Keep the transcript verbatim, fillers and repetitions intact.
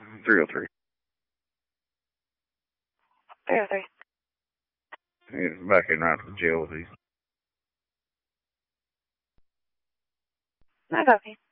three oh three. three oh three. He's back in out to jail with you. I copy.